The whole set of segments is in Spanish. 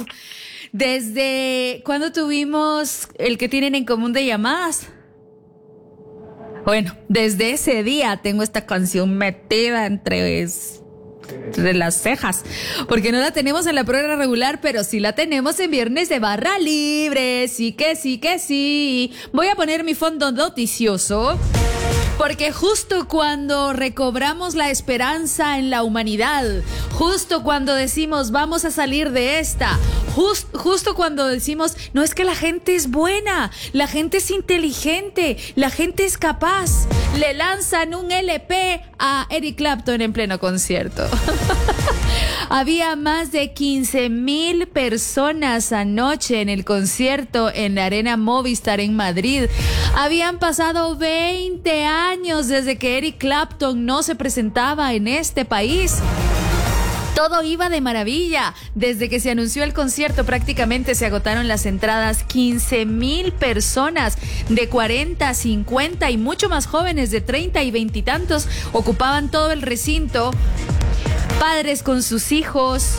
¿Desde cuándo tuvimos el que tienen en común de llamadas? Bueno, desde ese día tengo esta canción metida entre las cejas, porque no la tenemos en la programa regular, pero sí la tenemos en Viernes de Barra Libre. Sí que sí. Voy a poner mi fondo noticioso, porque justo cuando recobramos la esperanza en la humanidad, justo cuando decimos vamos a salir de esta, justo cuando decimos no, es que la gente es buena, la gente es inteligente, la gente es capaz, le lanzan un LP a Eric Clapton en pleno concierto. Había más de 15,000 personas anoche en el concierto en la Arena Movistar en Madrid. Habían pasado 20 años desde que Eric Clapton no se presentaba en este país. Todo iba de maravilla. Desde que se anunció el concierto prácticamente se agotaron las entradas. 15,000 personas de 40, 50 y mucho más jóvenes de 30 y 20 y tantos ocupaban todo el recinto. Padres con sus hijos.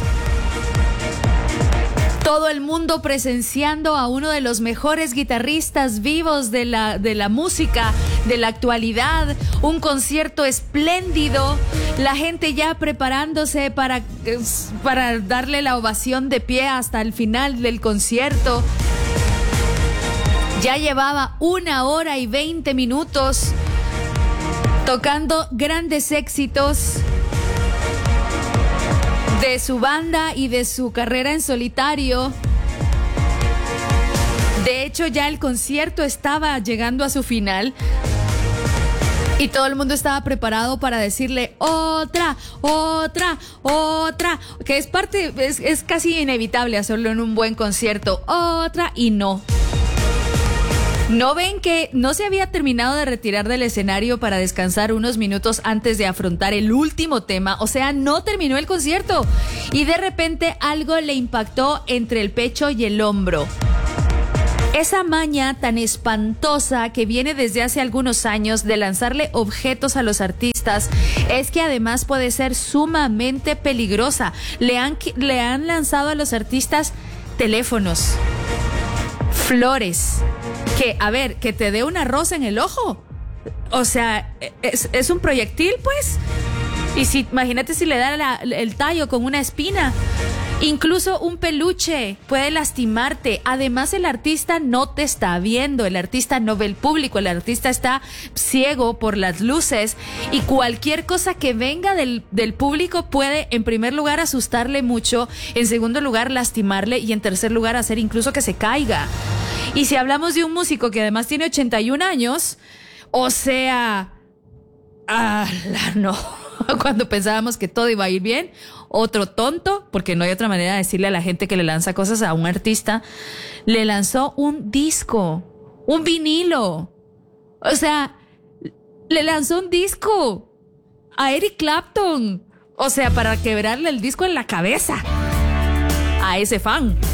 Todo el mundo presenciando a uno de los mejores guitarristas vivos de la música de la actualidad. Un concierto espléndido. La gente ya preparándose para darle la ovación de pie hasta el final del concierto. Ya llevaba 1 hora y 20 minutos tocando grandes éxitos de su banda y de su carrera en solitario. De hecho, ya el concierto estaba llegando a su final y todo el mundo estaba preparado para decirle otra, que es casi inevitable hacerlo en un buen concierto, otra, y no. ¿No ven que no se había terminado de retirar del escenario para descansar unos minutos antes de afrontar el último tema? O sea, no terminó el concierto y de repente algo le impactó entre el pecho y el hombro. Esa maña tan espantosa que viene desde hace algunos años de lanzarle objetos a los artistas es que además puede ser sumamente peligrosa. Le han lanzado a los artistas teléfonos, flores, que te dé una rosa en el ojo. O sea, es un proyectil, pues. Y si, imagínate si le da el tallo con una espina. Incluso un peluche puede lastimarte. Además, el artista no te está viendo, el artista no ve el público, el artista está ciego por las luces y cualquier cosa que venga del público puede, en primer lugar, asustarle mucho, en segundo lugar, lastimarle y en tercer lugar, hacer incluso que se caiga. Y si hablamos de un músico que además tiene 81 años, o sea, no. Cuando pensábamos que todo iba a ir bien, otro tonto, porque no hay otra manera de decirle a la gente que le lanza cosas a un artista, le lanzó un disco, un vinilo. O sea, le lanzó un disco a Eric Clapton. O sea, para quebrarle el disco en la cabeza a ese fan.